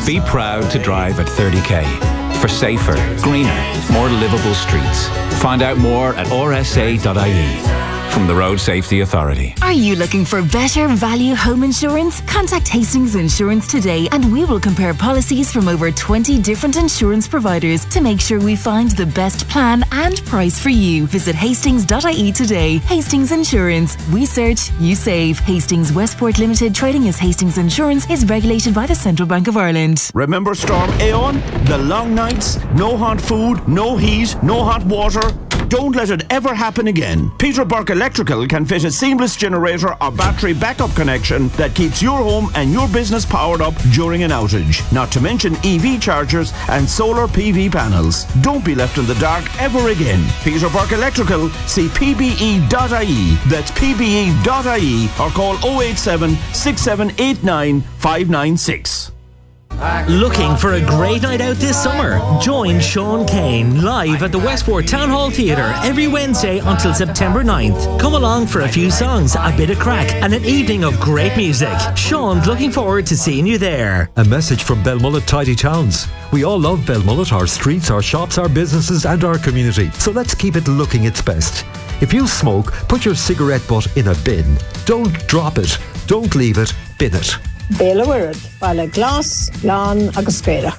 Be proud to drive at 30k for safer, greener, more livable streets. Find out more at rsa.ie. From the Road Safety Authority. Are you looking for better value home insurance? Contact Hastings Insurance today and we will compare policies from over 20 different insurance providers to make sure we find the best plan and price for you. Visit hastings.ie today. Hastings Insurance. We search, you save. Hastings Westport Limited, trading as Hastings Insurance, is regulated by the Central Bank of Ireland. Remember Storm Aeon? The long nights, no hot food, no heat, no hot water. Don't let it ever happen again. Peter Burke Electrical can fit a seamless generator or battery backup connection that keeps your home and your business powered up during an outage. Not to mention EV chargers and solar PV panels. Don't be left in the dark ever again. Peter Burke Electrical, see pbe.ie. That's pbe.ie or call 087 6789 596. Looking for a great night out this summer? Join Sean Kane live at the Westport Town Hall Theatre every Wednesday until September 9th. Come along for a few songs, a bit of crack and an evening of great music. Sean's looking forward to seeing you there. A message from Belmullet Tidy Towns. We all love Belmullet, our streets, our shops, our businesses and our community. So let's keep it looking its best. If you smoke, put your cigarette butt in a bin. Don't drop it. Don't leave it. Bin it. Béla Word, Bala Glass, Lan agus Screda.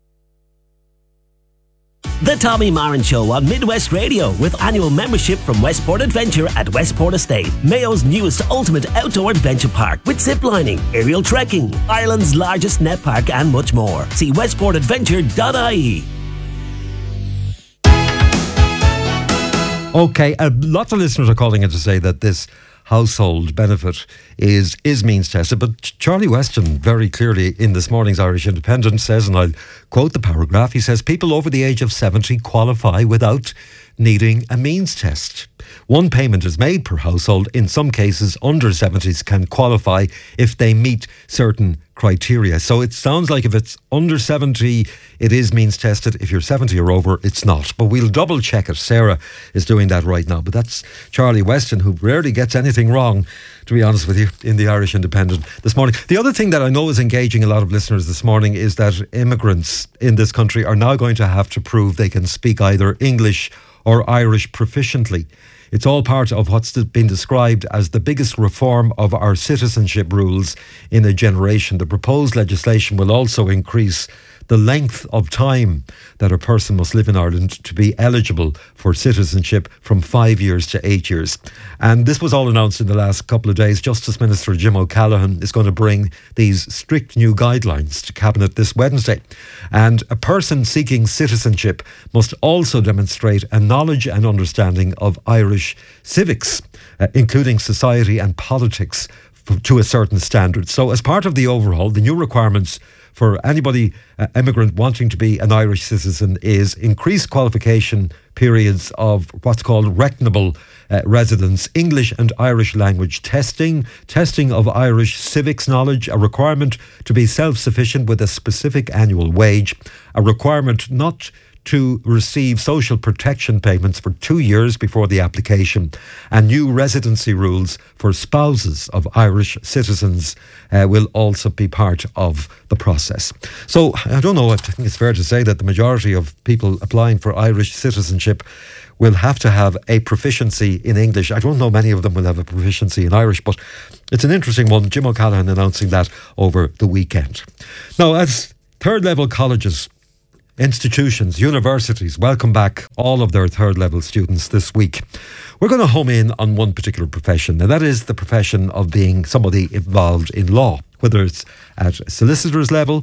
The Tommy Marin Show on Midwest Radio with annual membership from Westport Adventure at Westport Estate, Mayo's newest ultimate outdoor adventure park with ziplining, aerial trekking, Ireland's largest net park and much more. See westportadventure.ie. Okay, lots of listeners are calling in to say that this household benefit is means tested, but Charlie Weston very clearly in this morning's Irish Independent says, and I'll quote the paragraph, he says people over the age of 70 qualify without needing a means test. One payment is made per household. In some cases, under 70s can qualify if they meet certain criteria. So it sounds like if it's under 70, it is means tested. If you're 70 or over, it's not. But we'll double check it. Sarah is doing that right now. But that's Charlie Weston, who rarely gets anything wrong, to be honest with you, in the Irish Independent this morning. The other thing that I know is engaging a lot of listeners this morning is that immigrants in this country are now going to have to prove they can speak either English or Irish proficiently. It's all part of what's been described as the biggest reform of our citizenship rules in a generation. The proposed legislation will also increase the length of time that a person must live in Ireland to be eligible for citizenship from 5 years to 8 years. And this was all announced in the last couple of days. Justice Minister Jim O'Callaghan is going to bring these strict new guidelines to Cabinet this Wednesday. And a person seeking citizenship must also demonstrate a knowledge and understanding of Irish civics, including society and politics, to a certain standard. So as part of the overhaul, the new requirements for anybody, immigrant wanting to be an Irish citizen, is increased qualification periods of what's called reckonable residence, English and Irish language testing of Irish civics knowledge, a requirement to be self-sufficient with a specific annual wage, a requirement not to receive social protection payments for 2 years before the application, and new residency rules for spouses of Irish citizens will also be part of the process. So I don't know, I think it's fair to say that the majority of people applying for Irish citizenship will have to have a proficiency in English. I don't know many of them will have a proficiency in Irish, but it's an interesting one. Jim O'Callaghan announcing that over the weekend. Now, as third level colleges, institutions, universities welcome back all of their third level students this week. We're going to home in on one particular profession, and that is the profession of being somebody involved in law, whether it's at a solicitor's level,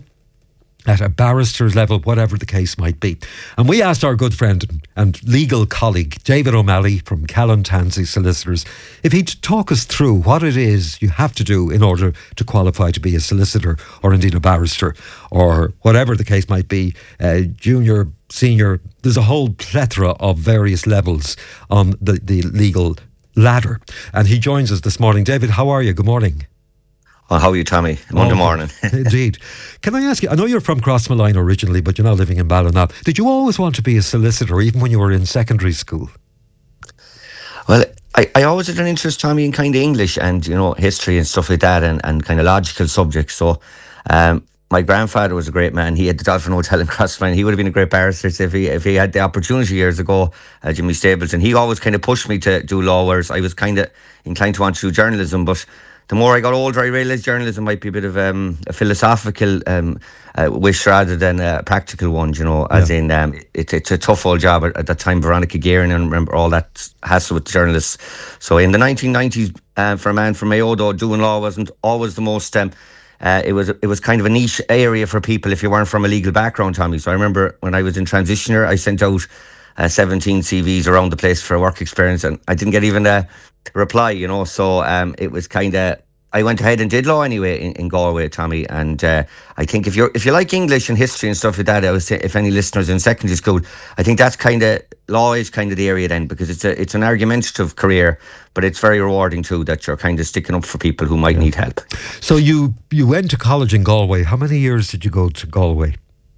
at a barrister's level, whatever the case might be. And we asked our good friend and legal colleague, David O'Malley from Callan Tansey Solicitors, if he'd talk us through what it is you have to do in order to qualify to be a solicitor, or indeed a barrister, or whatever the case might be, junior, senior. There's a whole plethora of various levels on the legal ladder. And he joins us this morning. David, how are you? Good morning. Oh, how are you, Tommy? Monday morning. Indeed. Can I ask you, I know you're from Crossmalline originally, but you're now living in Ballina. Did you always want to be a solicitor, even when you were in secondary school? Well, I always had an interest, Tommy, in kind of English and, history and stuff like that, and kind of logical subjects. So my grandfather was a great man. He had the Dolphin Hotel in Crossmine. He would have been a great barrister if he had the opportunity years ago, Jimmy Stapleton. He always kind of pushed me to do law, whereas I was kind of inclined to want to do journalism. But the more I got older, I realised journalism might be a bit of a philosophical wish rather than a practical one, as in it's a tough old job. At that time, Veronica Guerin, and remember all that hassle with journalists. So in the 1990s, for a man from Mayo, though, doing law wasn't always the most... it was kind of a niche area for people if you weren't from a legal background, Tommy. So I remember when I was in transitioner, I sent out 17 CVs around the place for a work experience, and I didn't get even a reply, So it was kind of... I went ahead and did law anyway in Galway, Tommy. And I think if you like English and history and stuff like that, I was saying, if any listeners in secondary school, I think that's kind of... Law is kind of the area then, because it's an argumentative career, but it's very rewarding too, that you're kind of sticking up for people who might need help. So you went to college in Galway. How many years did you go to Galway?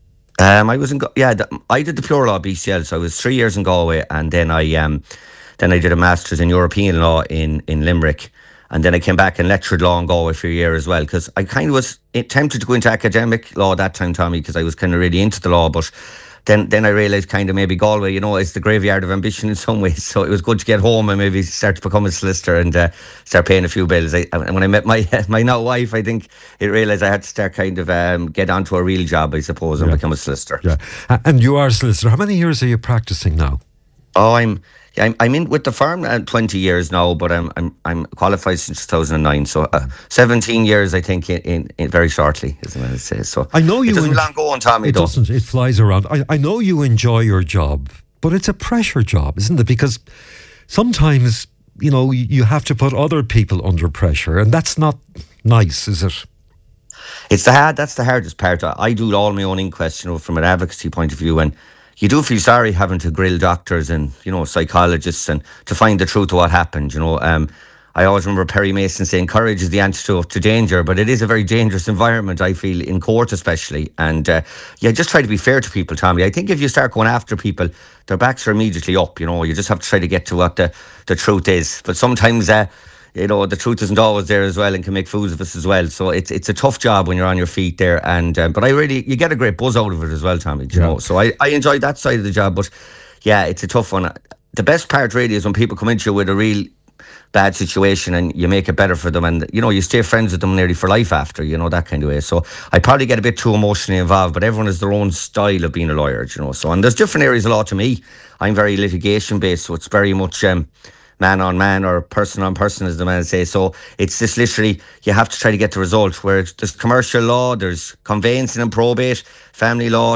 I was I did the pure law BCL, so I was 3 years in Galway, and then I did a master's in European law in Limerick, and then I came back and lectured law in Galway for a year as well, because I kind of was tempted to go into academic law that time, Tommy, because I was kind of really into the law, but then I realised kind of maybe Galway, it's the graveyard of ambition in some ways. So it was good to get home and maybe start to become a solicitor and start paying a few bills. And when I met my now wife, I think it realised I had to start kind of get onto a real job, I suppose, and become a solicitor. Yeah. And you are a solicitor. How many years are you practising now? Oh, I'm in with the firm 20 years now, but I'm qualified since 2009, so 17 years I think in very shortly, isn't it? So I know you. It doesn't long go on, Tommy. It doesn't. It flies around. I know you enjoy your job, but it's a pressure job, isn't it? Because sometimes you have to put other people under pressure, and that's not nice, is it? That's the hardest part. I do all my own inquests, from an advocacy point of view, and you do feel sorry having to grill doctors and, psychologists and to find the truth of what happened, I always remember Perry Mason saying courage is the antidote to danger, but it is a very dangerous environment, I feel, in court especially. And just try to be fair to people, Tommy. I think if you start going after people, their backs are immediately up, you just have to try to get to what the truth is. But sometimes... the truth isn't always there as well, and can make fools of us as well. So it's a tough job when you're on your feet there. And but you get a great buzz out of it as well, Tommy. You know, so I enjoyed that side of the job. But yeah, it's a tough one. The best part really is when people come into you with a real bad situation and you make it better for them, and you stay friends with them nearly for life after, that kind of way. So I probably get a bit too emotionally involved, but everyone has their own style of being a lawyer, so, and there's different areas of law to me. I'm very litigation based, so it's very much man on man or person on person, as the man say. So it's just literally, you have to try to get the result, where there's commercial law, there's conveyancing and probate, family law,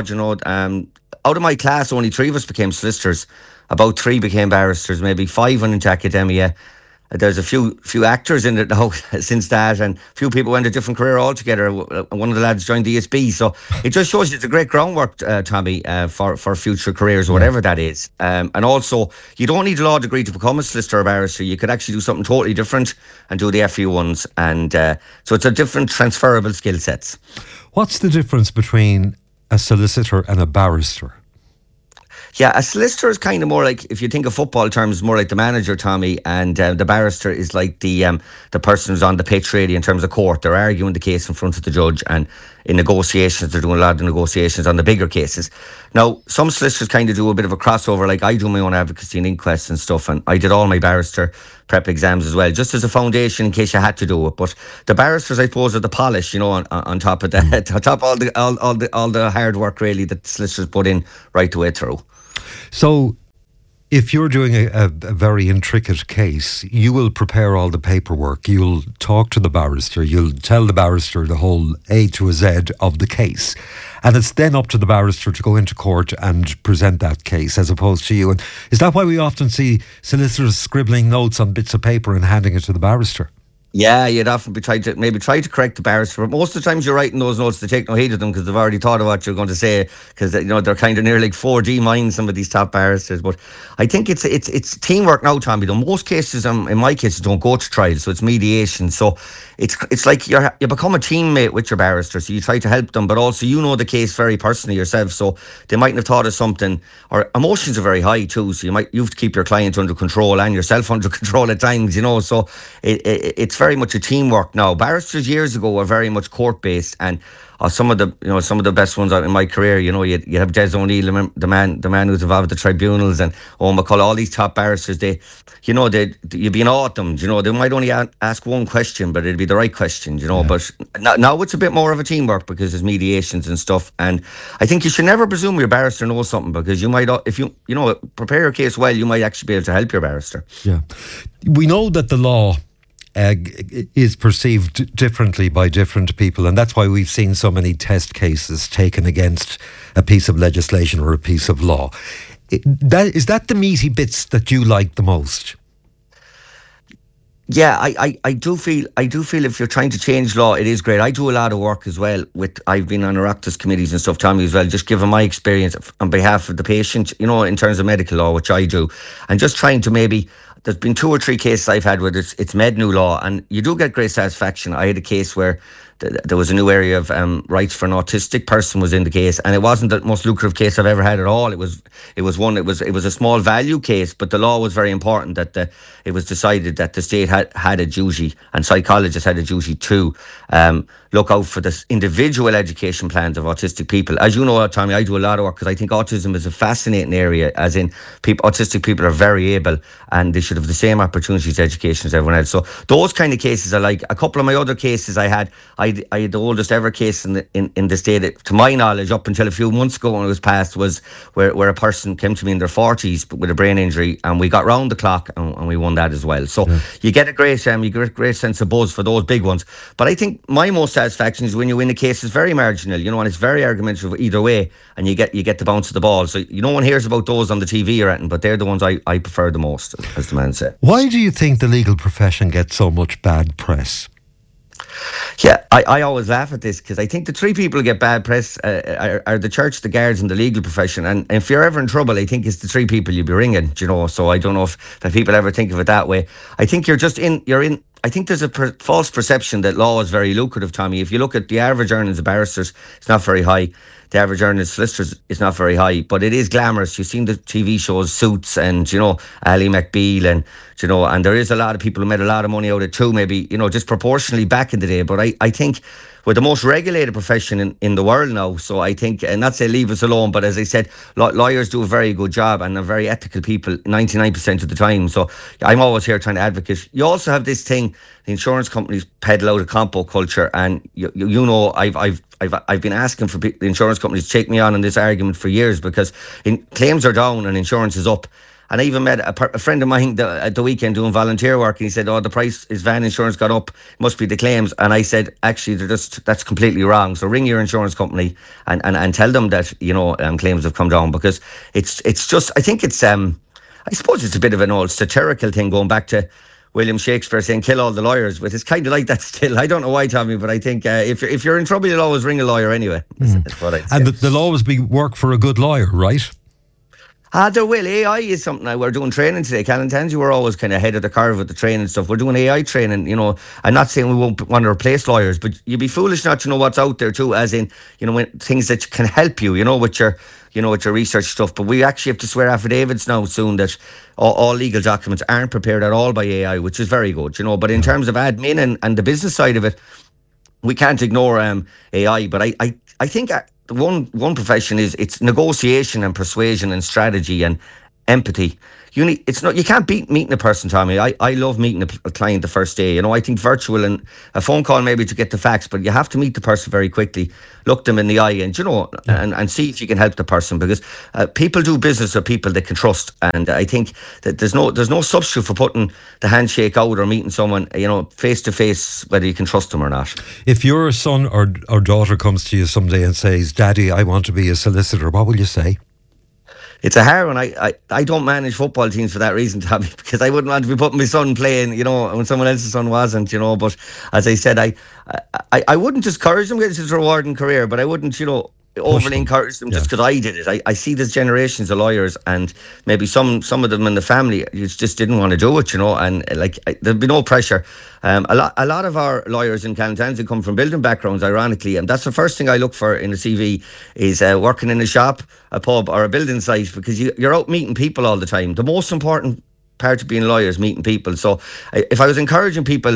out of my class only 3 of us became solicitors, about 3 became barristers, maybe 5 went into academia. There's a few actors in it now since that, and a few people went a different career altogether. One of the lads joined the ESB, so it just shows you it's a great groundwork, Tommy, for future careers, whatever that is. And also, you don't need a law degree to become a solicitor or barrister. You could actually do something totally different and do the FE1s, and so it's a different transferable skill sets. What's the difference between a solicitor and a barrister? Yeah, a solicitor is kind of more like, if you think of football terms, more like the manager, Tommy, and the barrister is like the person who's on the pitch really in terms of court. They're arguing the case in front of the judge, and in negotiations, they're doing a lot of negotiations on the bigger cases. Now, some solicitors kind of do a bit of a crossover, like I do my own advocacy and inquests and stuff, and I did all my barrister prep exams as well, just as a foundation in case you had to do it. But the barristers, I suppose, are the polish, on top of that, on top of all the hard work really that the solicitors put in right the way through. So if you're doing a very intricate case, you will prepare all the paperwork, you'll talk to the barrister, you'll tell the barrister the whole A to Z of the case, and it's then up to the barrister to go into court and present that case as opposed to you. And is that why we often see solicitors scribbling notes on bits of paper and handing it to the barrister? Yeah, you'd often be try to correct the barrister, but most of the times you're writing those notes, they take no heed of them because they've already thought of what you're going to say, because they're kind of near like 4D minds, some of these top barristers. But I think it's teamwork now, Tommy. Though most cases, in my cases, don't go to trial, so it's mediation. So it's like you become a teammate with your barrister, so you try to help them, but also the case very personally yourself. So they mightn't have thought of something, or emotions are very high too. So you have to keep your client under control and yourself under control at times. So it's very much a teamwork now. Barristers years ago were very much court based, and some of the best ones in my career. You have Des O'Neill, the man who's involved with the tribunals, and Owen McCullough, all these top barristers. You'd be in awe at them. They might only ask one question, but it'd be the right question. But now it's a bit more of a teamwork because there's mediations and stuff. And I think you should never presume your barrister knows something, because you might, if you prepare your case well, you might actually be able to help your barrister. Yeah, we know that the law is perceived differently by different people, and that's why we've seen so many test cases taken against a piece of legislation or a piece of law. Is that the meaty bits that you like the most? Yeah, I do feel if you're trying to change law, it is great. I do a lot of work as well I've been on Oireachtas committees and stuff, Tommy, as well, just giving my experience on behalf of the patient, in terms of medical law, which I do, and just trying to there's been 2 or 3 cases I've had where it's med new law, and you do get great satisfaction. I had a case where there was a new area of rights for an autistic person was in the case, and it wasn't the most lucrative case I've ever had at all. It was a small value case, but the law was very important that it was decided that the state had a duty, and psychologists had a duty to look out for the individual education plans of autistic people. As you know, Tommy, I do a lot of work because I think autism is a fascinating area, as in autistic people are very able and they should have the same opportunities to education as everyone else. So those kind of cases I like. A couple of my other cases I had the oldest ever case in the state, to my knowledge, up until a few months ago when it was passed, was where a person came to me in their 40s but with a brain injury, and we got round the clock and we won that as well. So you get a great sense of buzz for those big ones. But I think my most satisfaction is when you win a case is very marginal, and it's very argumentative either way, and you get the bounce of the ball. So no one hears about those on the TV or anything, but they're the ones I prefer the most, as the man said. Why do you think the legal profession gets so much bad press? Yeah, I always laugh at this because I think the 3 people who get bad press are the church, the guards and the legal profession. And if you're ever in trouble, I think it's the 3 people you'll be ringing, so I don't know if people ever think of it that way. I think you're in. I think there's a false perception that law is very lucrative, Tommy. If you look at the average earnings of barristers, it's not very high. The average earnings of solicitors is not very high, but it is glamorous. You've seen the TV shows Suits and, Ally McBeal and there is a lot of people who made a lot of money out of it too, maybe, just proportionally back in the day. But I think we're the most regulated profession in the world now. So I think, and not say leave us alone, but as I said, lawyers do a very good job and are very ethical people 99% of the time. So I'm always here trying to advocate. You also have this thing, the insurance companies peddle out a compo culture, and I've been asking for the insurance companies to take me on in this argument for years, because claims are down and insurance is up. And I even met a friend of mine at the weekend doing volunteer work, and he said, the price is van insurance got up, it must be the claims. And I said, actually, that's completely wrong. So ring your insurance company and tell them that, claims have come down, because it's just, I think it's, I suppose it's a bit of an old satirical thing going back to William Shakespeare saying, kill all the lawyers, but it's kind of like that still. I don't know why, Tommy, but I think if you're in trouble, you'll always ring a lawyer anyway. That's what I'd say. And there'll always be work for a good lawyer, right? There will. AI is something we're doing training today. Cal and Tansy were always kind of ahead of the curve with the training stuff. We're doing AI training, I'm not saying we won't want to replace lawyers, but you'd be foolish not to know what's out there too, as in, when things that can help you, with your research stuff. But we actually have to swear affidavits now soon that all legal documents aren't prepared at all by AI, which is very good, But in terms of admin and the business side of it, we can't ignore AI. But I think one profession is it's negotiation and persuasion and strategy and empathy. You can't beat meeting a person, Tommy. I love meeting a client the first day. I think virtual and a phone call maybe to get the facts, but you have to meet the person very quickly, look them in the eye, and and see if you can help the person, because people do business with people they can trust. And I think that there's no substitute for putting the handshake out or meeting someone, face to face, whether you can trust them or not. If your son or daughter comes to you someday and says, "Daddy, I want to be a solicitor," what will you say? It's a hard one. I don't manage football teams for that reason, Tommy, because I wouldn't want to be putting my son playing, when someone else's son wasn't, But as I said, I wouldn't discourage them because it's a rewarding career, but I wouldn't, overly encourage them just because I did it. I see there's generations of lawyers, and maybe some of them in the family just didn't want to do it, and there'd be no pressure. A lot of our lawyers in Callantanzi come from building backgrounds, ironically, and that's the first thing I look for in a CV is working in a shop, a pub or a building site, because you're out meeting people all the time. The most important part of being a lawyer is meeting people. So if I was encouraging people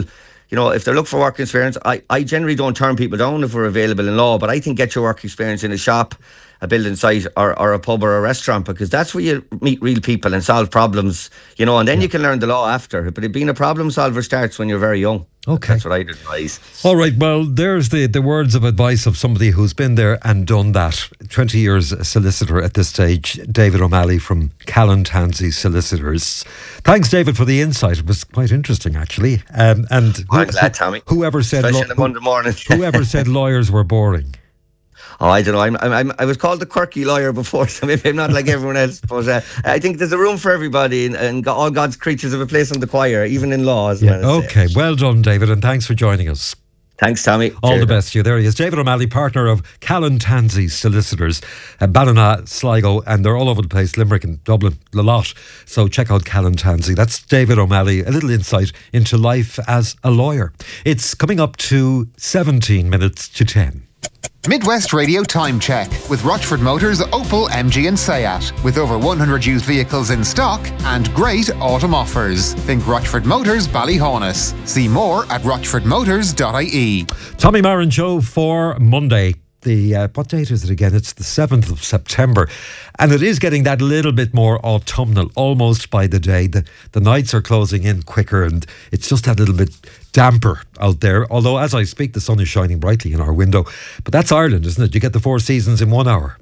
you know, if they're looking for work experience, I generally don't turn people down if we're available in law, but I think get your work experience in a shop, a building site, or a pub or a restaurant, because that's where you meet real people and solve problems, you know, and then you can learn the law after. But being a problem solver starts when you're very young. Okay. That's what I'd advise. All right, well, there's the words of advice of somebody who's been there and done that. 20 years a solicitor at this stage, David O'Malley from Callan Tansey Solicitors. Thanks, David, for the insight. It was quite interesting, actually. And I'm glad, Tommy. Whoever said especially on a Monday morning. whoever said lawyers were boring. Oh, I don't know. I was called the quirky lawyer before, so maybe I'm not like everyone else. But I think there's a room for everybody, and all God's creatures have a place in the choir, even in law. Okay, well done, David, and thanks for joining us. Thanks, Tommy. All the best to you. There he is, David O'Malley, partner of Callan Tansey Solicitors, Ballina, Sligo, and they're all over the place, Limerick and Dublin, a lot. So check out Callan Tansey. That's David O'Malley, a little insight into life as a lawyer. It's coming up to 17 minutes to 10. Midwest Radio Time Check with Rochford Motors, Opel, MG and Seat. With over 100 used vehicles in stock and great autumn offers. Think Rochford Motors, Ballyhonus. See more at rochfordmotors.ie. Tommy Marin Show for Monday. What date is it again? It's the 7th of September. And it is getting that little bit more autumnal, almost by the day. The nights are closing in quicker and it's just that little bit damper out there. Although as I speak, the sun is shining brightly in our window. But that's Ireland, isn't it? You get the 4 seasons in 1 hour.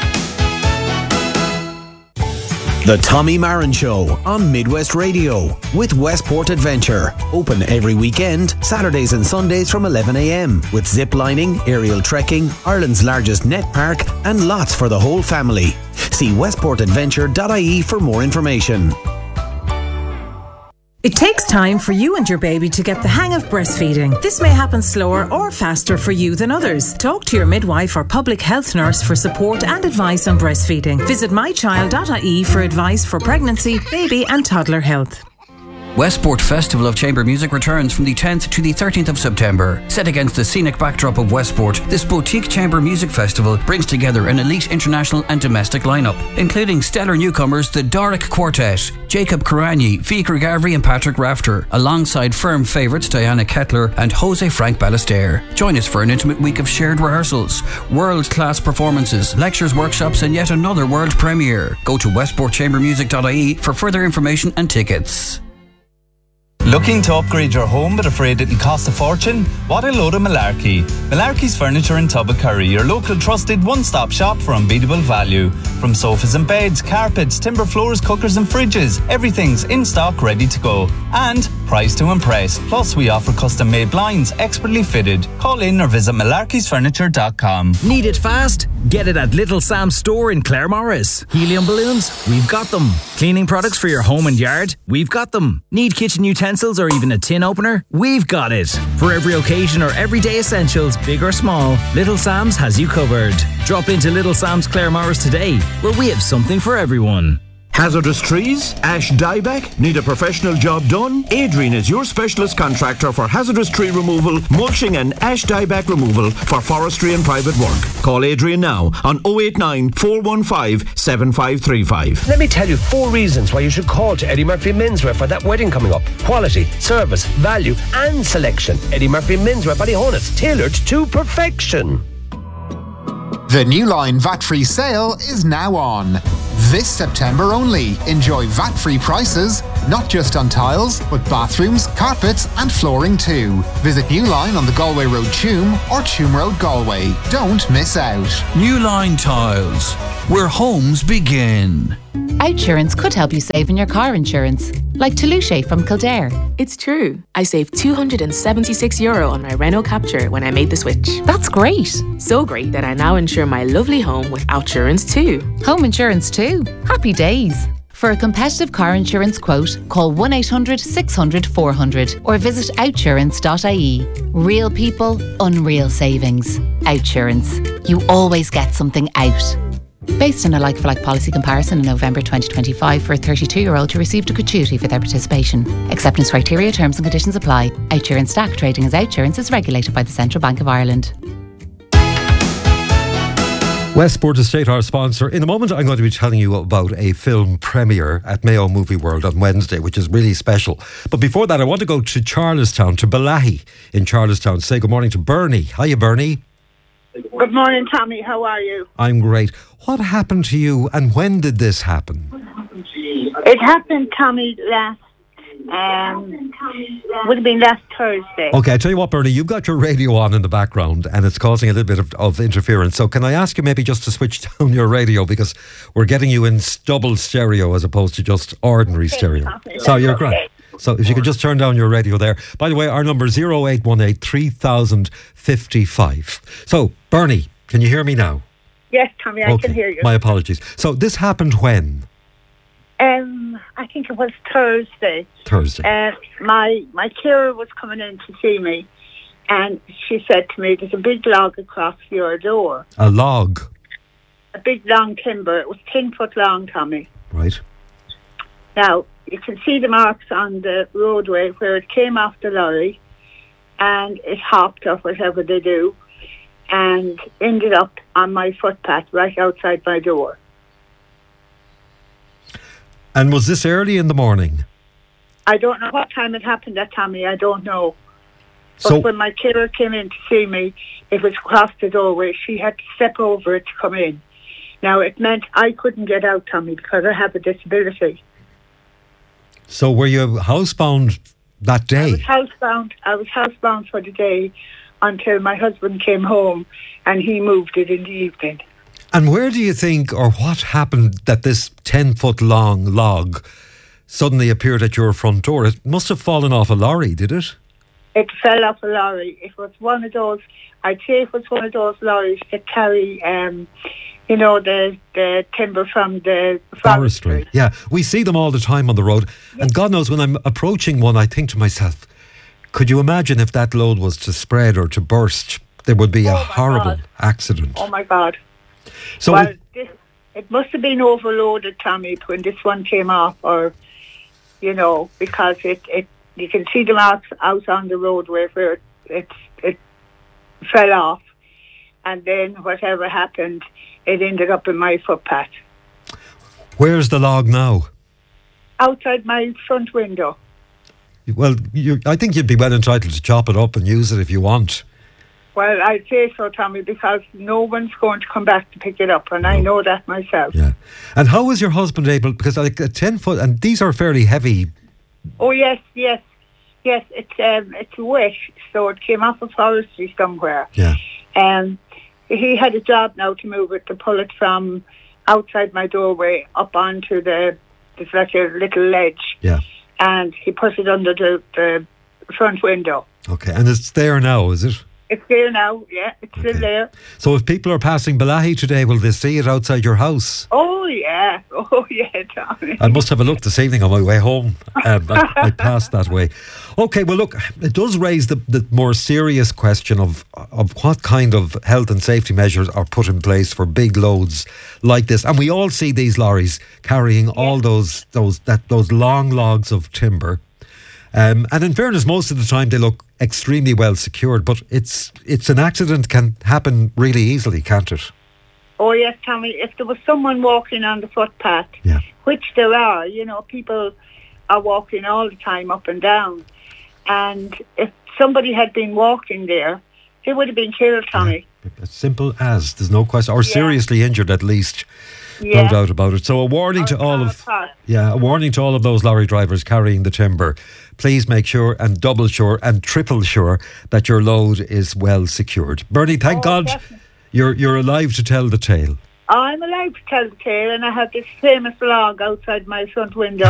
The Tommy Marin Show on Midwest Radio with Westport Adventure. Open every weekend, Saturdays and Sundays from 11 a.m. with zip lining, aerial trekking, Ireland's largest net park and lots for the whole family. See westportadventure.ie for more information. It takes time for you and your baby to get the hang of breastfeeding. This may happen slower or faster for you than others. Talk to your midwife or public health nurse for support and advice on breastfeeding. Visit mychild.ie for advice for pregnancy, baby and toddler health. Westport Festival of Chamber Music returns from the 10th to the 13th of September. Set against the scenic backdrop of Westport, this boutique chamber music festival brings together an elite international and domestic lineup, including stellar newcomers the Doric Quartet, Jacob Karani, Fikar Gavri and Patrick Rafter, alongside firm favourites Diana Kettler and Jose Frank Ballester. Join us for an intimate week of shared rehearsals, world-class performances, lectures, workshops and yet another world premiere. Go to westportchambermusic.ie for further information and tickets. Looking to upgrade your home but afraid it'll cost a fortune? What a load of malarkey. Malarkey's Furniture in Tubbercurry, your local trusted one-stop shop for unbeatable value. From sofas and beds, carpets, timber floors, cookers and fridges, everything's in stock ready to go. And priced to impress. Plus we offer custom-made blinds, expertly fitted. Call in or visit malarkeysfurniture.com. Need it fast? Get it at Little Sam's store in Claremorris. Helium balloons? We've got them. Cleaning products for your home and yard? We've got them. Need kitchen utensils or even a tin opener? We've got it. For every occasion or everyday essentials, big or small, Little Sam's has you covered. Drop into Little Sam's Claremorris today, where we have something for everyone. Hazardous trees? Ash dieback? Need a professional job done? Adrian is your specialist contractor for hazardous tree removal, mulching and ash dieback removal for forestry and private work. Call Adrian now on 089 415 7535. Let me tell you 4 reasons why you should call to Eddie Murphy Menswear for that wedding coming up. Quality, service, value and selection. Eddie Murphy Menswear Ballyhonus, tailored to perfection. The New Line VAT-free sale is now on. This September only. Enjoy VAT-free prices, not just on tiles, but bathrooms, carpets and flooring too. Visit New Line on the Galway Road Tuam or Tuam Road Galway. Don't miss out. New Line Tiles, where homes begin. Outsurance could help you save in your car insurance, like Toulouse from Kildare. It's true. I saved €276 on my Renault Captur when I made the switch. That's great. So great that I now insure my lovely home with Outsurance too. Home insurance too. Happy days. For a competitive car insurance quote, call 1-800-600-400 or visit outsurance.ie. Real people, unreal savings. Outsurance. You always get something out. Based on a like-for-like policy comparison in November 2025 for a 32-year-old who received a gratuity for their participation. Acceptance criteria, terms and conditions apply. Outsurance DAC trading as Outsurance is regulated by the Central Bank of Ireland. Westport Estate, our sponsor. In a moment, I'm going to be telling you about a film premiere at Mayo Movie World on Wednesday, which is really special. But before that, I want to go to Charlestown, to Balahi in Charlestown. Say good morning to Bernie. Hiya, Bernie. Good morning, Tommy. How are you? I'm great. What happened to you and when did this happen? It happened, Tommy, would have been last Thursday. Okay, I tell you what, Bernie, you've got your radio on in the background and it's causing a little bit of interference. So can I ask you maybe just to switch down your radio, because we're getting you in double stereo as opposed to just ordinary stereo. So you're great. So if you could just turn down your radio there. By the way, our number is 0818 3055. So, Bernie, can you hear me now? Yes, Tommy, I can hear you. My apologies. So this happened when? I think it was Thursday. My carer was coming in to see me, and she said to me, "There's a big log across your door." A log? A big long timber. It was 10 foot long, Tommy. Right. Now, you can see the marks on the roadway where it came off the lorry, and it hopped or whatever they do, and ended up on my footpath right outside my door. And was this early in the morning? I don't know what time it happened at, Tommy. I don't know. But So- when my carer came in to see me, it was across the doorway. She had to step over it to come in. Now, it meant I couldn't get out, Tommy, because I have a disability. So were you housebound that day? I was housebound for the day until my husband came home and he moved it in the evening. And where do you think, or what happened that this 10 foot long log suddenly appeared at your front door? It must have fallen off a lorry, did it? It fell off a lorry. It was one of those, I'd say it was one of those lorries that carry, the timber from the forestry. Yeah, we see them all the time on the road. And God knows, when I'm approaching one, I think to myself, could you imagine if that load was to spread or to burst? There would be a horrible accident. Oh, my God. So well, it must have been overloaded, Tommy, when this one came off, or, because it you can see the marks out on the roadway where it fell off, and then whatever happened, it ended up in my footpath. Where's the log now? Outside my front window. Well, I think you'd be well entitled to chop it up and use it if you want. Well, I'd say so, Tommy, because no one's going to come back to pick it up, and I know that myself. Yeah. And how was your husband able, because like a 10 foot, and these are fairly heavy. Oh, yes, it's wet, so it came off of forestry somewhere. Yeah. He had a job now to move it, to pull it from outside my doorway up onto there's like a little ledge. Yeah. And he put it under the front window. Okay, and it's there now, is it? It's there now, yeah, it's still there. So if people are passing Balahi today, will they see it outside your house? Oh, yeah, Tommy. I must have a look this evening on my way home. I passed that way. Okay, well, look, it does raise the more serious question of what kind of health and safety measures are put in place for big loads like this. And we all see these lorries carrying all those long logs of timber. And in fairness, most of the time they look extremely well secured, but it's an accident can happen really easily, can't it? Oh, yes, Tommy. If there was someone walking on the footpath, which there are, people are walking all the time up and down. And if somebody had been walking there, they would have been killed, Tommy. As simple as, there's no question, or seriously injured at least. No doubt about it. So a warning to all of those lorry drivers carrying the timber. Please make sure and double sure and triple sure that your load is well secured. Bernie, thank God you're alive to tell the tale. I'm alive to tell the tale, and I have this famous log outside my front window.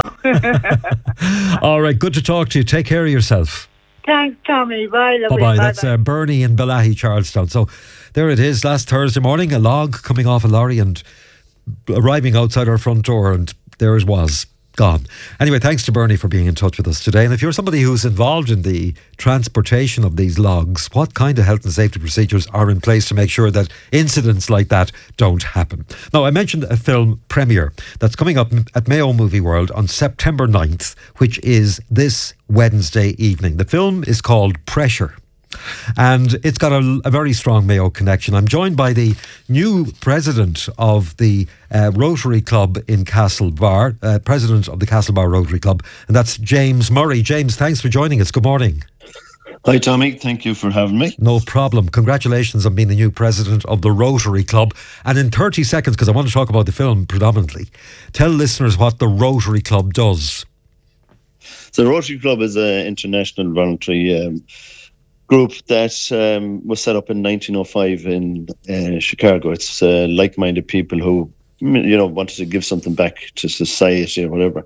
All right, good to talk to you. Take care of yourself. Thanks, Tommy. Bye, lovely. Bye-bye. That's Bernie in Balahi, Charlestown. So there it is, last Thursday morning, a log coming off a lorry and arriving outside our front door, and there it was, gone. Anyway, thanks to Bernie for being in touch with us today. And if you're somebody who's involved in the transportation of these logs, what kind of health and safety procedures are in place to make sure that incidents like that don't happen? Now, I mentioned a film premiere that's coming up at Mayo Movie World on September 9th, which is this Wednesday evening. The film is called Pressure. And it's got a very strong Mayo connection. I'm joined by the new president of the Rotary Club in Castlebar, president of the Castlebar Rotary Club, and that's James Murray. James, thanks for joining us. Good morning. Hi, Tommy. Thank you for having me. No problem. Congratulations on being the new president of the Rotary Club. And in 30 seconds, because I want to talk about the film predominantly, tell listeners what the Rotary Club does. So the Rotary Club is an international voluntary group that was set up in 1905 in Chicago. It's like-minded people who, wanted to give something back to society or whatever.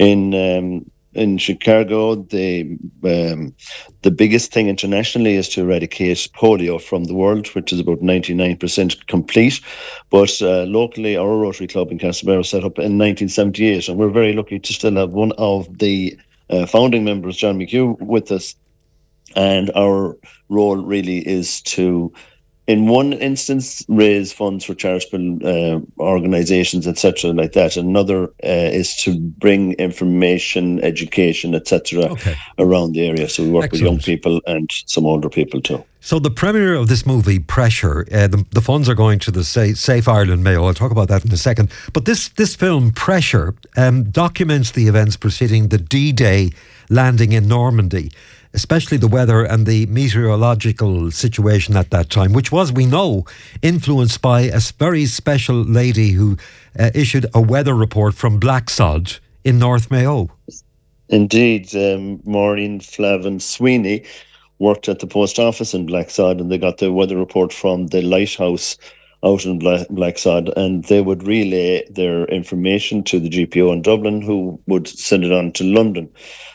In Chicago, the biggest thing internationally is to eradicate polio from the world, which is about 99% complete. But locally, our Rotary Club in Castlebar was set up in 1978, and we're very lucky to still have one of the founding members, John McHugh, with us. And our role really is to, in one instance, raise funds for charitable organisations, etc., like that. Another is to bring information, education, etc., around the area. So we work with young people and some older people too. So the premiere of this movie, Pressure, the funds are going to the Safe Ireland Mayo. I'll talk about that in a second. But this film, Pressure, documents the events preceding the D-Day landing in Normandy, especially the weather and the meteorological situation at that time, which was, we know, influenced by a very special lady who issued a weather report from Blacksod in North Mayo. Indeed, Maureen Flavin Sweeney worked at the post office in Blacksod, and they got the weather report from the lighthouse out in Blacksod, and they would relay their information to the GPO in Dublin, who would send it on to London.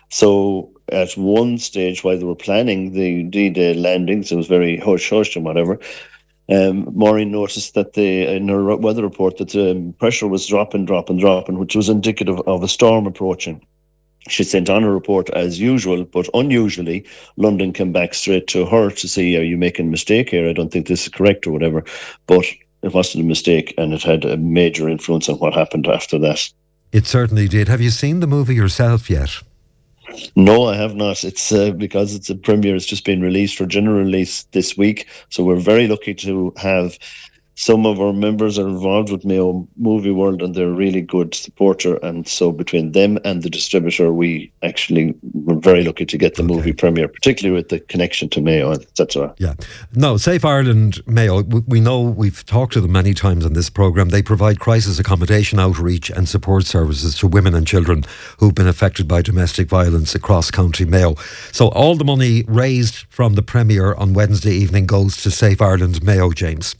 So at one stage, while they were planning the D-Day landings, it was very hush-hush and whatever, Maureen noticed that in her weather report that the pressure was dropping, which was indicative of a storm approaching. She sent on a report as usual, but unusually, London came back straight to her to say, are you making a mistake here? I don't think this is correct or whatever. But it wasn't a mistake, and it had a major influence on what happened after that. It certainly did. Have you seen the movie yourself yet? No, I have not. It's because it's a premiere. It's just been released for general release this week. So we're very lucky to have some of our members are involved with Mayo Movie World, and they're a really good supporter. And so between them and the distributor, we're very lucky to get the movie premiere, particularly with the connection to Mayo, etc. Yeah. No, Safe Ireland Mayo, we know, we've talked to them many times on this programme. They provide crisis accommodation outreach and support services to women and children who've been affected by domestic violence across County Mayo. So all the money raised from the premiere on Wednesday evening goes to Safe Ireland Mayo, James.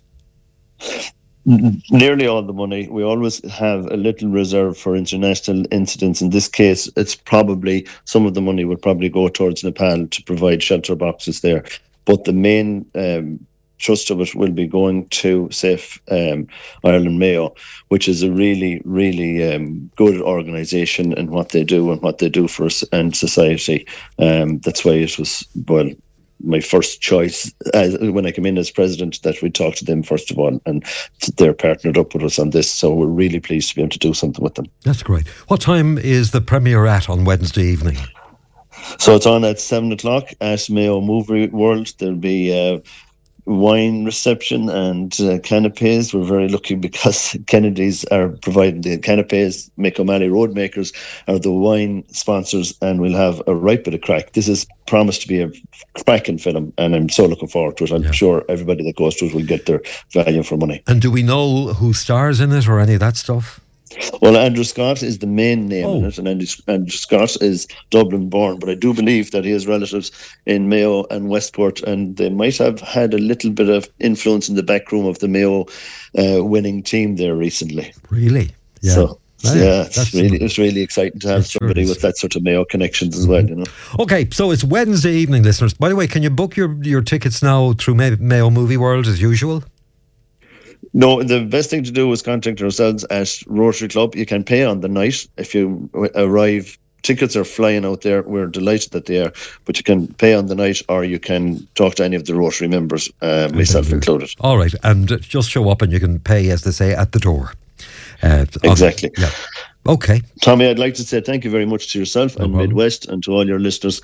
Nearly all the money. We always have a little reserve for international incidents. In this case, it's probably some of the money will probably go towards Nepal to provide shelter boxes there. But the main thrust of it will be going to Safe Ireland Mayo, which is a really, really good organisation in what they do and what they do for us and society. That's why it was, my first choice when I came in as president, that we talk to them first of all, and they're partnered up with us on this, so we're really pleased to be able to do something with them. That's great. What time is the premiere at on Wednesday evening? So it's on at 7 o'clock at Mayo Movie World. There'll be wine reception and canapes. We're very lucky because Kennedy's are providing the canapes. Mick O'Malley Roadmakers are the wine sponsors, and we'll have a right bit of crack. This is promised to be a cracking film, and I'm so looking forward to it. I'm sure everybody that goes to it will get their value for money. And do we know who stars in it or any of that stuff? Well, Andrew Scott is the main name in it, and Andrew Scott is Dublin born, but I do believe that he has relatives in Mayo and Westport, and they might have had a little bit of influence in the back room of the Mayo winning team there recently. Really? Yeah. So, it's really exciting to have somebody with that sort of Mayo connections as well, you know. Okay, so it's Wednesday evening, listeners. By the way, can you book your tickets now through Mayo Movie World as usual? No, the best thing to do is contact ourselves at Rotary Club. You can pay on the night if you arrive. Tickets are flying out there. We're delighted that they are, but you can pay on the night, or you can talk to any of the Rotary members, myself included. All right, and just show up and you can pay, as they say, at the door. Exactly. Yeah. Okay. Tommy, I'd like to say thank you very much to yourself and Midwest and to all your listeners.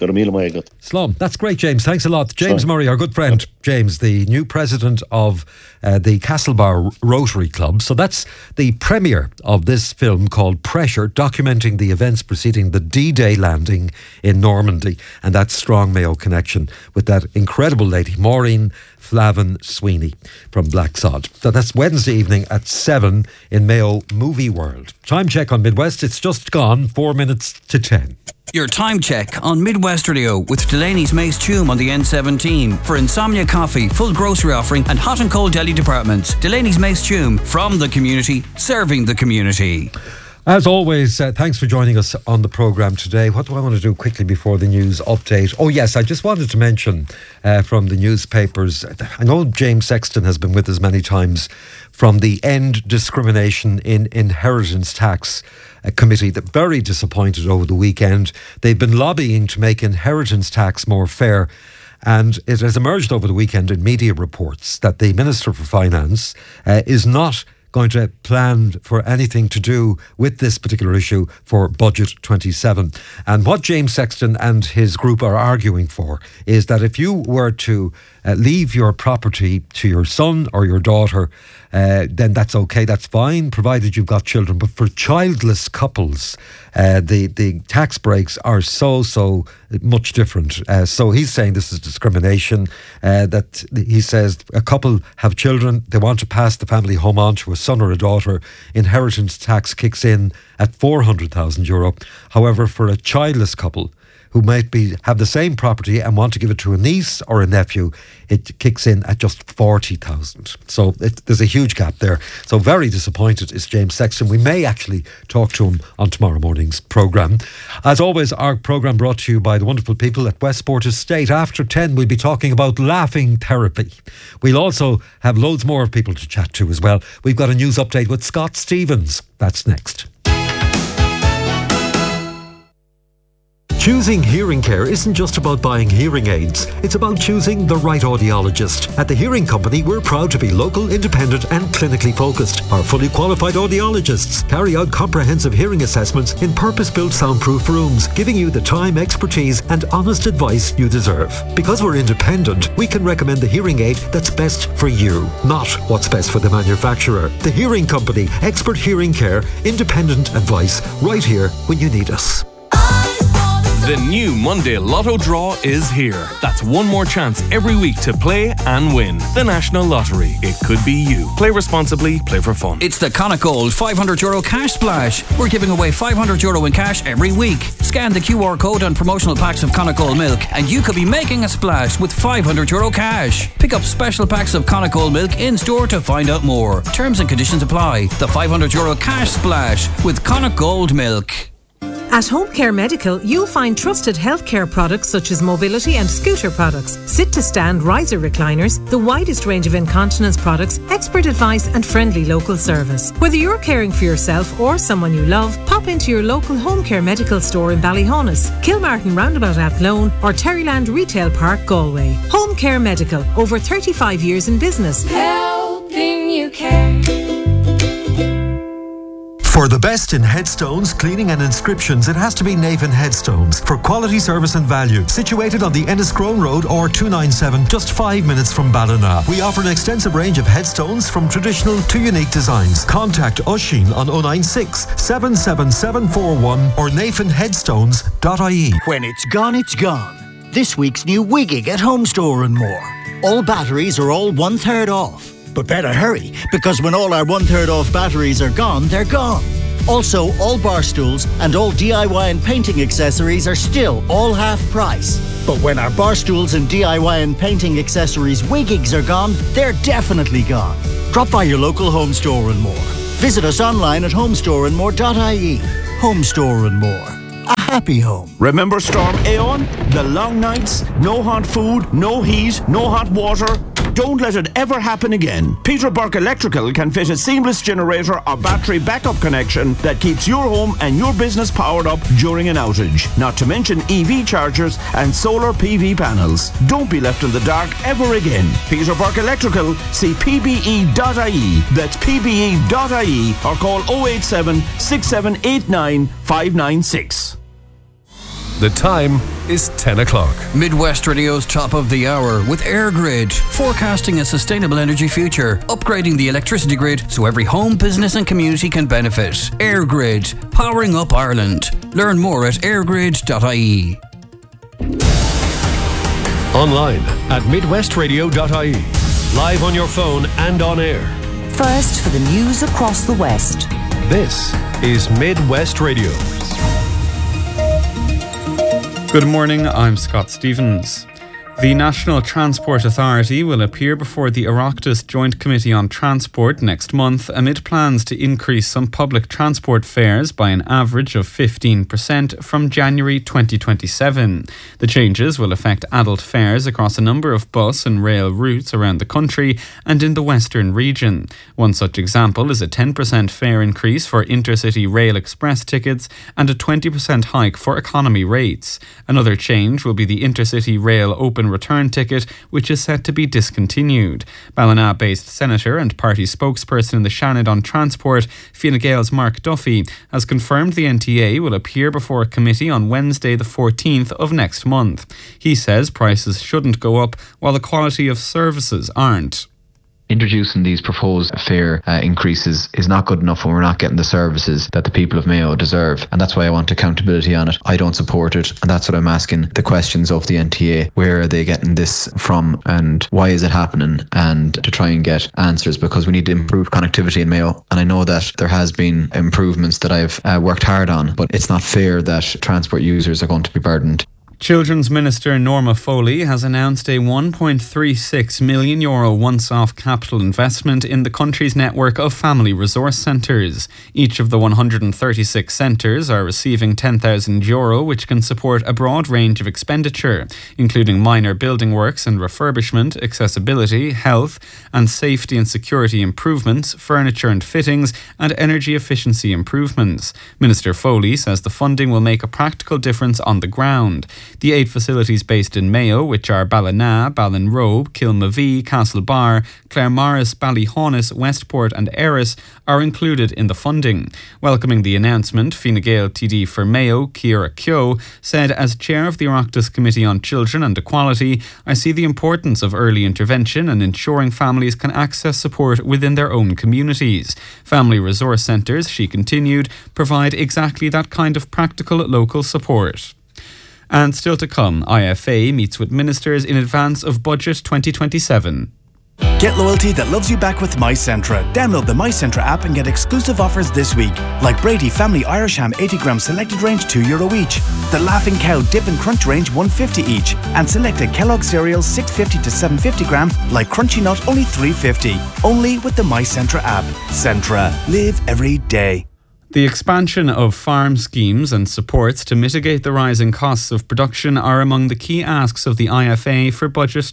Slán. That's great, James. Thanks a lot. James Murray, our good friend, James, the new president of the Castlebar Rotary Club. So that's the premiere of this film called Pressure, documenting the events preceding the D-Day landing in Normandy and that strong Mayo connection with that incredible lady, Maureen Flavin Sweeney from Black Sod. So that's Wednesday evening at 7 in Mayo Movie World. Time check on Midwest. It's just gone 4 minutes to 10. Your time check on Midwest Radio with Delaney's Mace Tume on the N17 for Insomnia Coffee, full grocery offering and hot and cold deli departments. Delaney's Mace Tume, from the community, serving the community. As always, thanks for joining us on the programme today. What do I want to do quickly before the news update? Oh yes, I just wanted to mention from the newspapers, I know James Sexton has been with us many times from the End Discrimination in Inheritance Tax Committee, that very disappointed over the weekend. They've been lobbying to make inheritance tax more fair. And it has emerged over the weekend in media reports that the Minister for Finance is not going to plan for anything to do with this particular issue for Budget 27. And what James Sexton and his group are arguing for is that if you were to leave your property to your son or your daughter, then that's okay, that's fine, provided you've got children. But for childless couples, the tax breaks are so much different. So he's saying this is discrimination, that he says a couple have children, they want to pass the family home on to a son or a daughter, inheritance tax kicks in at €400,000. However, for a childless couple who might have the same property and want to give it to a niece or a nephew, it kicks in at just 40,000. So there's a huge gap there. So very disappointed is James Sexton. We may actually talk to him on tomorrow morning's programme. As always, our programme brought to you by the wonderful people at Westport Estate. After 10, we'll be talking about laughing therapy. We'll also have loads more people to chat to as well. We've got a news update with Scott Stevens. That's next. Choosing hearing care isn't just about buying hearing aids. It's about choosing the right audiologist. At the Hearing Company, we're proud to be local, independent and clinically focused. Our fully qualified audiologists carry out comprehensive hearing assessments in purpose-built soundproof rooms, giving you the time, expertise and honest advice you deserve. Because we're independent, we can recommend the hearing aid that's best for you, not what's best for the manufacturer. The Hearing Company, expert hearing care, independent advice, right here when you need us. The new Monday Lotto draw is here. That's one more chance every week to play and win. The National Lottery. It could be you. Play responsibly, play for fun. It's the Connacht €500 cash splash. We're giving away €500 in cash every week. Scan the QR code on promotional packs of Connacht milk and you could be making a splash with €500 cash. Pick up special packs of Connacht milk in store to find out more. Terms and conditions apply. The €500 cash splash with Connacht Gold Milk. At Home Care Medical, you'll find trusted healthcare products such as mobility and scooter products, sit-to-stand riser recliners, the widest range of incontinence products, expert advice and friendly local service. Whether you're caring for yourself or someone you love, pop into your local Home Care Medical store in Ballyhonus, Kilmartin Roundabout Athlone or Terryland Retail Park, Galway. Home Care Medical, over 35 years in business. Helping you care. For the best in headstones, cleaning and inscriptions, it has to be Navan Headstones. For quality service and value. Situated on the Enniscrone Road or 297, just 5 minutes from Ballina. We offer an extensive range of headstones from traditional to unique designs. Contact Oisín on 096 77741 or navanheadstones.ie. When it's gone, it's gone. This week's new Wigging at Home Store and More. All batteries are all 1/3 off. But better hurry, because when all our 1/3 off batteries are gone, they're gone. Also, all bar stools and all DIY and painting accessories are still all half price. But when our bar stools and DIY and painting accessories Wiggings are gone, they're definitely gone. Drop by your local Home Store and More. Visit us online at homestoreandmore.ie. Home Store and More. A happy home. Remember Storm Aeon? The long nights, no hot food, no heat, no hot water. Don't let it ever happen again. Peter Burke Electrical can fit a seamless generator or battery backup connection that keeps your home and your business powered up during an outage. Not to mention EV chargers and solar PV panels. Don't be left in the dark ever again. Peter Burke Electrical, see pbe.ie. That's pbe.ie or call 087 6789 596. The time is 10 o'clock. Midwest Radio's top of the hour with AirGrid, forecasting a sustainable energy future, upgrading the electricity grid so every home, business and community can benefit. AirGrid, powering up Ireland. Learn more at airgrid.ie. Online at midwestradio.ie. Live on your phone and on air. First for the news across the West. This is Midwest Radio. Good morning, I'm Scott Stevens. The National Transport Authority will appear before the Oireachtas Joint Committee on Transport next month amid plans to increase some public transport fares by an average of 15% from January 2027. The changes will affect adult fares across a number of bus and rail routes around the country and in the western region. One such example is a 10% fare increase for intercity rail express tickets and a 20% hike for economy rates. Another change will be the intercity rail open return ticket, which is set to be discontinued. Ballina-based Senator and party spokesperson in the Seanad on Transport, Fine Gael's Mark Duffy, has confirmed the NTA will appear before a committee on Wednesday the 14th of next month. He says prices shouldn't go up while the quality of services aren't. Introducing these proposed fare increases is not good enough when we're not getting the services that the people of Mayo deserve, and that's why I want accountability on it. I don't support it, and that's what I'm asking the questions of the NTA. Where are they getting this from, and why is it happening? And to try and get answers, because we need to improve connectivity in Mayo, and I know that there has been improvements that I've worked hard on, but it's not fair that transport users are going to be burdened. Children's Minister Norma Foley has announced a €1.36 million once-off capital investment in the country's network of family resource centres. Each of the 136 centres are receiving €10,000, which can support a broad range of expenditure, including minor building works and refurbishment, accessibility, health and safety and security improvements, furniture and fittings, and energy efficiency improvements. Minister Foley says the funding will make a practical difference on the ground. The 8 facilities based in Mayo, which are Ballina, Ballinrobe, Kilmavee, Castlebar, Claremorris, Ballyhaunis, Westport and Erris, are included in the funding. Welcoming the announcement, Fine Gael TD for Mayo, Ciara Keogh, said, as chair of the Oireachtas Committee on Children and Equality, I see the importance of early intervention and ensuring families can access support within their own communities. Family resource centres, she continued, provide exactly that kind of practical local support. And still to come, IFA meets with ministers in advance of Budget 2027. Get loyalty that loves you back with MyCentra. Download the MyCentra app and get exclusive offers this week. Like Brady Family Irish Ham 80 gram selected range €2 each. The Laughing Cow Dip and Crunch range $1.50 each. And selected Kellogg cereals $6.50 to $7.50 gram like Crunchy Nut only $3.50. Only with the MyCentra app. Centra. Live every day. The expansion of farm schemes and supports to mitigate the rising costs of production are among the key asks of the IFA for Budget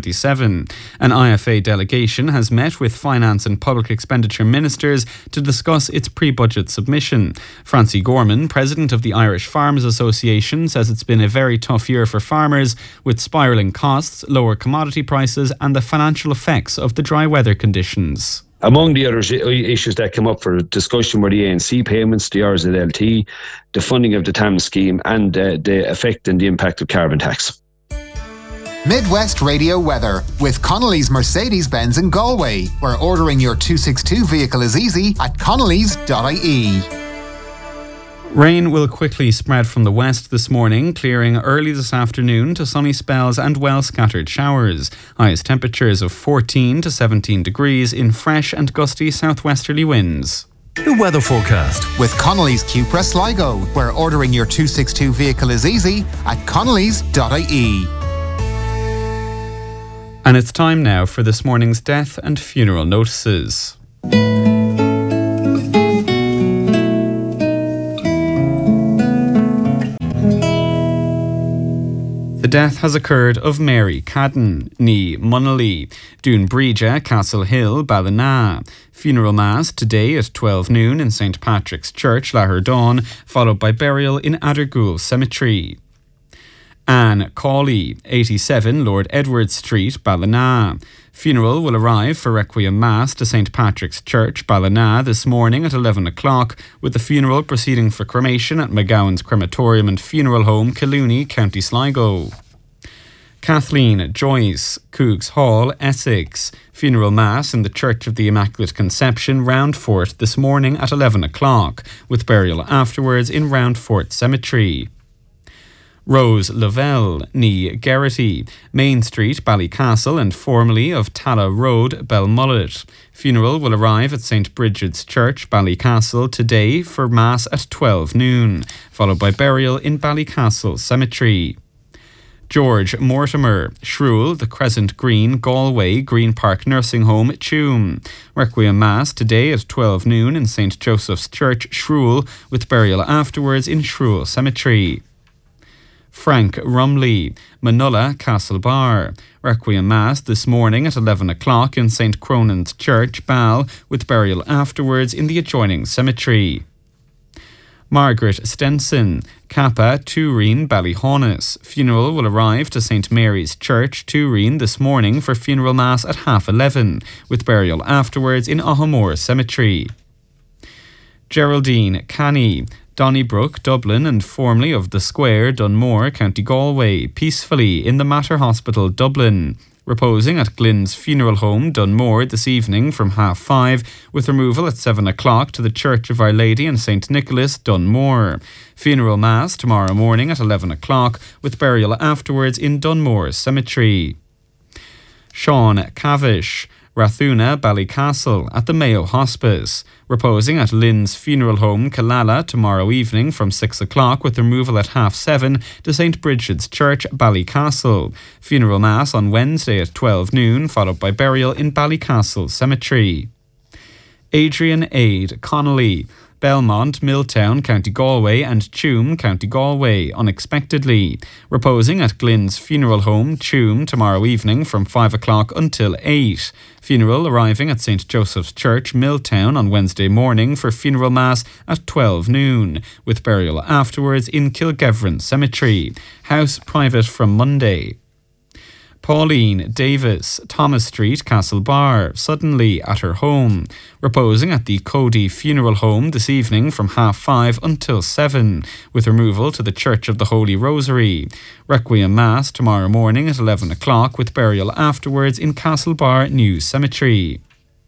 2027. An IFA delegation has met with Finance and Public Expenditure Ministers to discuss its pre-budget submission. Francie Gorman, President of the Irish Farmers Association, says it's been a very tough year for farmers, with spiralling costs, lower commodity prices and the financial effects of the dry weather conditions. Among the other issues that came up for discussion were the ANC payments, the RZLT, the funding of the TAM scheme and the effect and the impact of carbon tax. Midwest Radio weather with Connolly's Mercedes-Benz in Galway, where ordering your 262 vehicle is easy at connolly's.ie. Rain will quickly spread from the west this morning, clearing early this afternoon to sunny spells and well-scattered showers. Highest temperatures of 14 to 17 degrees in fresh and gusty southwesterly winds. The weather forecast with Connolly's Cupra Sligo, where ordering your 262 vehicle is easy at connolly's.ie. And it's time now for this morning's death and funeral notices. The death has occurred of Mary Cadden, ní Munnelly, Dún Bríde, Castle Hill, Ballina. Funeral Mass today at 12 noon in St. Patrick's Church, Laherdon, followed by burial in Addergoole Cemetery. Anne Cawley, 87 Lord Edward Street, Ballina. Funeral will arrive for Requiem Mass to St. Patrick's Church, Ballina, this morning at 11 o'clock, with the funeral proceeding for cremation at McGowan's Crematorium and Funeral Home, Killooney, County Sligo. Kathleen Joyce, Cougs Hall, Essex. Funeral Mass in the Church of the Immaculate Conception, Roundfort, this morning at 11 o'clock, with burial afterwards in Roundfort Cemetery. Rose Lavelle, ní Geraghty, Main Street, Ballycastle, and formerly of Talla Road, Belmullet. Funeral will arrive at St. Bridget's Church, Ballycastle, today for Mass at 12 noon, followed by burial in Ballycastle Cemetery. George Mortimer, Shrule, the Crescent Green, Galway, Green Park Nursing Home, Tuam. Requiem Mass today at 12 noon in St. Joseph's Church, Shrule, with burial afterwards in Shrule Cemetery. Frank Rumley, Manulla, Castlebar. Requiem Mass this morning at 11 o'clock in St. Cronan's Church, Ball, with burial afterwards in the adjoining cemetery. Margaret Stenson, Kappa, Turin, Ballyhaunis. Funeral will arrive to St. Mary's Church, Turin, this morning for funeral mass at 11:30, with burial afterwards in Ahamore Cemetery. Geraldine Canny, Donnybrook, Dublin, and formerly of the Square, Dunmore, County Galway, peacefully in the Mater Hospital, Dublin. Reposing at Glyn's Funeral Home, Dunmore, this evening from 5:30, with removal at 7 o'clock to the Church of Our Lady and St. Nicholas, Dunmore. Funeral Mass tomorrow morning at 11 o'clock, with burial afterwards in Dunmore Cemetery. Sean Cavish, Rathuna, Ballycastle, at the Mayo Hospice. Reposing at Lynn's Funeral Home, Killala, tomorrow evening from 6 o'clock, with removal at 7:30 to St. Bridget's Church, Ballycastle. Funeral Mass on Wednesday at 12 noon, followed by burial in Ballycastle Cemetery. Adrian Aid Connolly, Belmont, Milltown, County Galway, and Tuam, County Galway, unexpectedly. Reposing at Glyn's Funeral Home, Tuam, tomorrow evening from 5 o'clock until 8. Funeral arriving at St. Joseph's Church, Milltown, on Wednesday morning for funeral mass at 12 noon, with burial afterwards in Kilgevran Cemetery. House private from Monday. Pauline Davis, Thomas Street, Castlebar, suddenly at her home. Reposing at the Cody Funeral Home this evening from 5:30 until 7, with removal to the Church of the Holy Rosary. Requiem Mass tomorrow morning at 11 o'clock, with burial afterwards in Castlebar New Cemetery.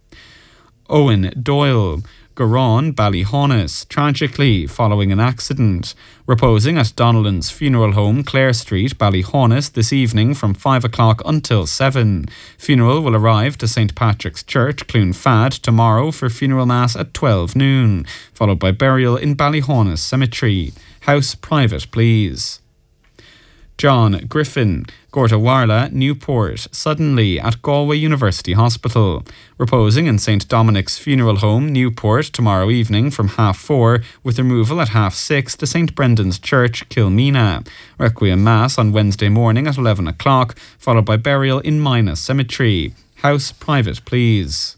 Owen Doyle, Garon, Ballyhaunis, tragically following an accident. Reposing at Donnellan's Funeral Home, Clare Street, Ballyhaunis, this evening from 5 o'clock until 7. Funeral will arrive to St. Patrick's Church, Cloonfad, tomorrow for funeral mass at 12 noon, followed by burial in Ballyhaunis Cemetery. House private, please. John Griffin, Gortawarla, Newport, suddenly at Galway University Hospital. Reposing in St. Dominic's Funeral Home, Newport, tomorrow evening from 4:30, with removal at 6:30 to St. Brendan's Church, Kilmeena. Requiem Mass on Wednesday morning at 11 o'clock, followed by burial in Mina Cemetery. House private, please.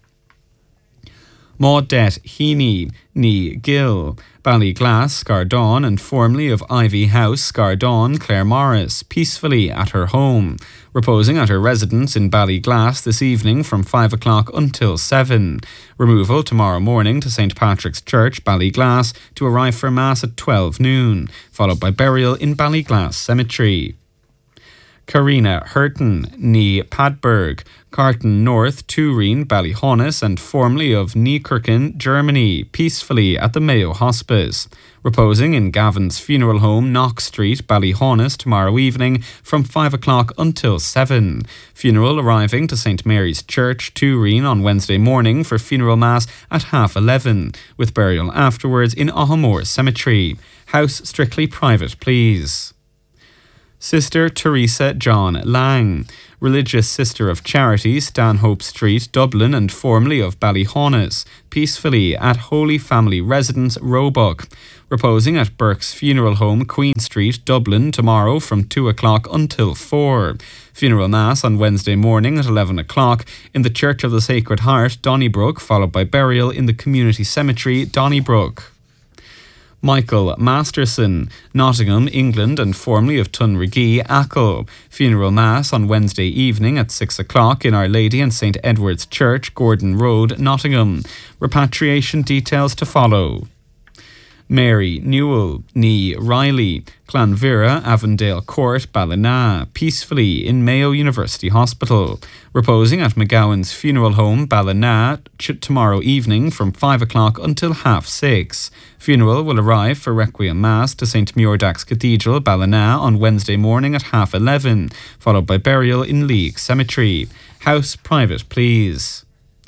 Maudette Heaney, ní Gill, Ballyglass, Scardon, and formerly of Ivy House, Scardon, Claire Morris, peacefully at her home. Reposing at her residence in Ballyglass this evening from 5 o'clock until 7. Removal tomorrow morning to St. Patrick's Church, Ballyglass, to arrive for Mass at 12 noon, followed by burial in Ballyglass Cemetery. Karina Hurton, ní Padberg, Carton North, Turin, Ballyhaunis, and formerly of Niekirchen, Germany, peacefully at the Mayo Hospice. Reposing in Gavin's Funeral Home, Knox Street, Ballyhaunis, tomorrow evening from 5 o'clock until 7. Funeral arriving to St. Mary's Church, Turin, on Wednesday morning for funeral mass at 11:30, with burial afterwards in Ahamore Cemetery. House strictly private, please. Sister Teresa John Lang, religious sister of charity, Stanhope Street, Dublin, and formerly of Ballyhaunis, peacefully at Holy Family Residence, Roebuck, reposing at Burke's Funeral Home, Queen Street, Dublin, tomorrow from 2 o'clock until 4. Funeral Mass on Wednesday morning at 11 o'clock in the Church of the Sacred Heart, Donnybrook, followed by burial in the Community Cemetery, Donnybrook. Michael Masterson, Nottingham, England, and formerly of Tunrigee, Achill. Funeral Mass on Wednesday evening at 6 o'clock in Our Lady and St Edward's Church, Gordon Road, Nottingham. Repatriation details to follow. Mary Newell, Nee Riley, Clanvira, Avondale Court, Ballina, peacefully in Mayo University Hospital. Reposing at McGowan's Funeral Home, Ballina, tomorrow evening from 5 o'clock until 6:30. Funeral will arrive for Requiem Mass to St Muirdax Cathedral, Ballina, on Wednesday morning at 11:30, followed by burial in League Cemetery. House private, please.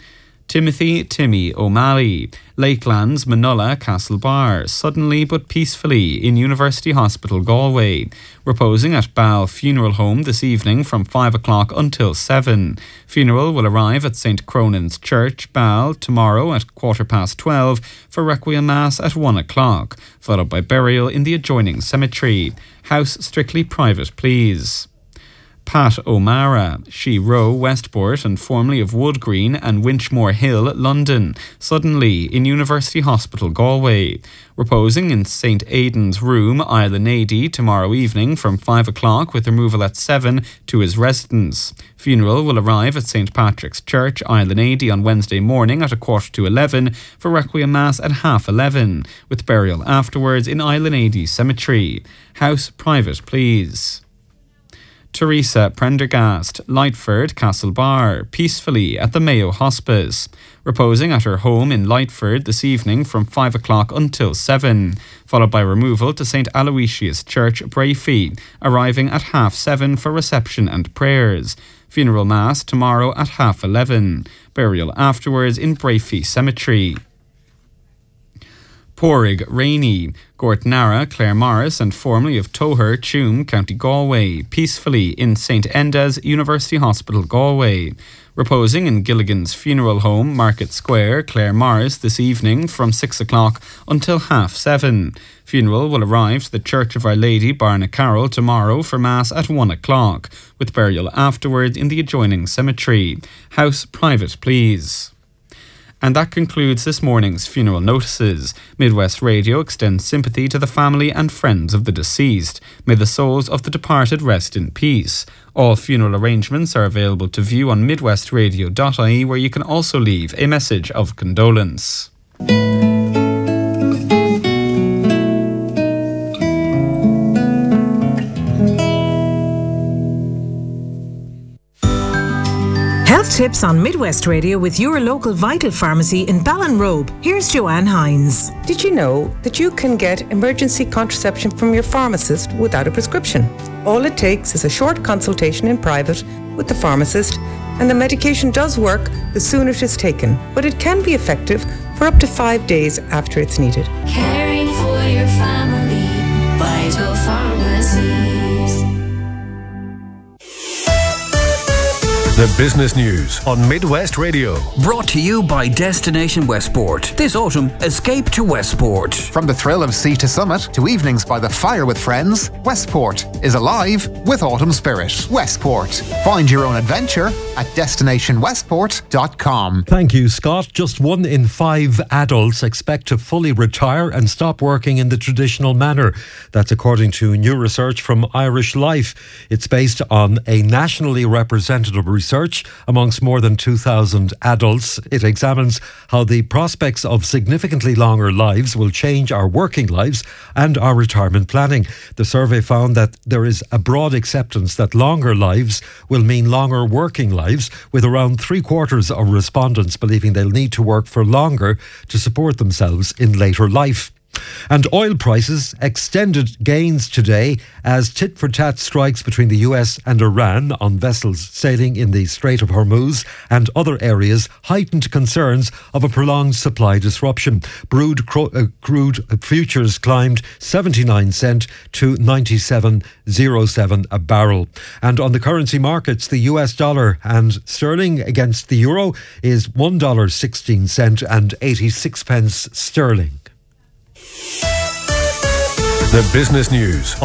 Timmy O'Malley, Lakelands, Manulla, Castlebar, suddenly but peacefully in University Hospital, Galway. Reposing at Ball Funeral Home this evening from 5 o'clock until 7. Funeral will arrive at St Cronan's Church, Ball, tomorrow at 12:15 for Requiem Mass at 1 o'clock, followed by burial in the adjoining cemetery. House strictly private, please. Pat O'Mara, She Row, Westport, and formerly of Wood Green and Winchmore Hill, London, suddenly in University Hospital, Galway. Reposing in St Aidan's Room, Isla Nady, tomorrow evening from 5 o'clock with removal at 7 to his residence. Funeral will arrive at St Patrick's Church, Isla Nady, on Wednesday morning at 11:15 for Requiem Mass at 11:30, with burial afterwards in Isla Nady Cemetery. House private, please. Teresa Prendergast, Lightford, Castlebar, peacefully at the Mayo Hospice. Reposing at her home in Lightford this evening from 5 o'clock until 7, followed by removal to St Aloysius Church, Brafey, arriving at 7:30 for reception and prayers. Funeral Mass tomorrow at 11:30. Burial afterwards in Brafey Cemetery. Porrig Rainey, Gortnara, Claremorris, and formerly of Toher, Tuam, County Galway, peacefully in St Enda's University Hospital, Galway. Reposing in Gilligan's Funeral Home, Market Square, Claremorris, this evening from 6 o'clock until 7:30. Funeral will arrive to the Church of Our Lady, Barnacarroll, tomorrow for Mass at 1 o'clock, with burial afterwards in the adjoining cemetery. House private, please. And that concludes this morning's funeral notices. Midwest Radio extends sympathy to the family and friends of the deceased. May the souls of the departed rest in peace. All funeral arrangements are available to view on midwestradio.ie, where you can also leave a message of condolence. Health tips on Midwest Radio with your local Vital Pharmacy in Ballinrobe. Here's Joanne Hines. Did you know that you can get emergency contraception from your pharmacist without a prescription? All it takes is a short consultation in private with the pharmacist, and the medication does work the sooner it is taken, but it can be effective for up to 5 days after it's needed. Caring for your family, Vital Pharmacies. The business news on Midwest Radio. Brought to you by Destination Westport. This autumn, escape to Westport. From the thrill of sea to summit to evenings by the fire with friends, Westport is alive with autumn spirit. Westport. Find your own adventure at destinationwestport.com. Thank you, Scott. Just 1 in 5 adults expect to fully retire and stop working in the traditional manner. That's according to new research from Irish Life. It's based on a nationally representative research amongst more than 2,000 adults. It examines how the prospects of significantly longer lives will change our working lives and our retirement planning. The survey found that there is a broad acceptance that longer lives will mean longer working lives, with around 3/4 of respondents believing they'll need to work for longer to support themselves in later life. And oil prices extended gains today as tit-for-tat strikes between the US and Iran on vessels sailing in the Strait of Hormuz and other areas heightened concerns of a prolonged supply disruption. Crude futures climbed 79 cents to 97.07 a barrel. And on the currency markets, the US dollar and sterling against the euro is $1.16 and 86 pence sterling. The business news